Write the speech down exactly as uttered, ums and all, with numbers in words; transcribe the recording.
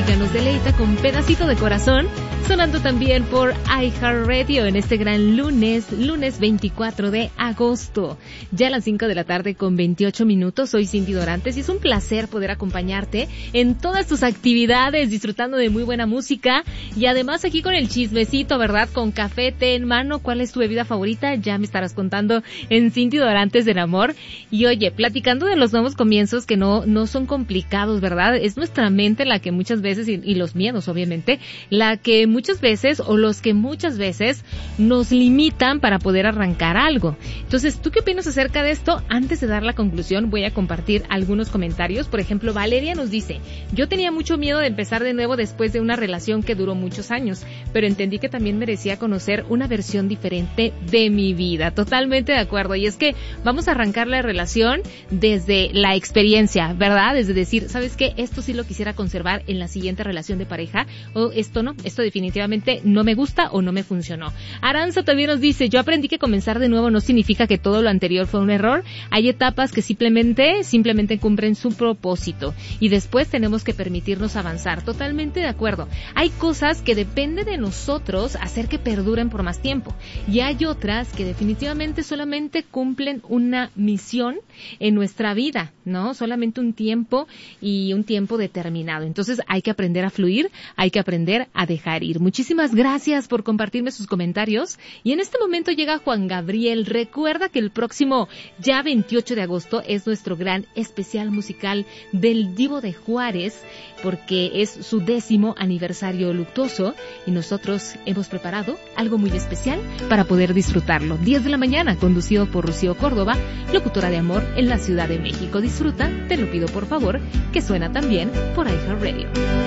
música nos deleita con Pedacito de Corazón, sonando también por iHeartRadio en este gran lunes, lunes veinticuatro de agosto. Ya a las cinco de la tarde con veintiocho minutos, soy Cindy Dorantes y es un placer poder acompañarte en todas tus actividades, disfrutando de muy buena música y además aquí con el chismecito, ¿verdad? Con café, té en mano. ¿Cuál es tu bebida favorita? Ya me estarás contando en Cindy Dorantes del Amor. Y oye, platicando de los nuevos comienzos que no, no son complicados, ¿verdad? Es nuestra mente la que muchas veces, y, y los miedos obviamente, la que muchas veces o los que muchas veces nos limitan para poder arrancar algo. Entonces, ¿tú qué opinas acerca de esto? Antes de dar la conclusión, voy a compartir algunos comentarios. Por ejemplo, Valeria nos dice: yo tenía mucho miedo de empezar de nuevo después de una relación que duró muchos años, pero entendí que también merecía conocer una versión diferente de mi vida. Totalmente de acuerdo. Y es que vamos a arrancar la relación desde la experiencia, ¿verdad? Desde decir, ¿sabes qué? Esto sí lo quisiera conservar en la siguiente relación de pareja, o esto no, esto definitivamente no me gusta o no me funcionó. Aranza también nos dice: yo aprendí que comenzar de nuevo no significa que todo lo anterior fue un error. Hay etapas que simplemente, simplemente cumplen su propósito y después tenemos que permitirnos avanzar. Totalmente de acuerdo. Hay cosas que depende de nosotros hacer que perduren por más tiempo y hay otras que definitivamente solamente cumplen una misión en nuestra vida, ¿no? Solamente un tiempo y un tiempo determinado. Entonces hay que aprender a fluir, hay que aprender a dejar ir. Muchísimas gracias por compartirme sus comentarios. Y en este momento llega Juan Gabriel. Recuerda que el próximo ya veintiocho de agosto es nuestro gran especial musical del Divo de Juárez, porque es su décimo aniversario luctuoso y nosotros hemos preparado algo muy especial para poder disfrutarlo. diez de la mañana, conducido por Rocío Córdoba, locutora de amor en la Ciudad de México. Disfruta, te lo pido por favor, que suena también por iHeartRadio.